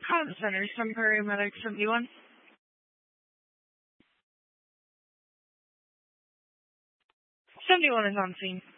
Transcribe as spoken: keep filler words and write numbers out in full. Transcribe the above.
Call the center, some paramedic seventy-one. seventy-one is on scene.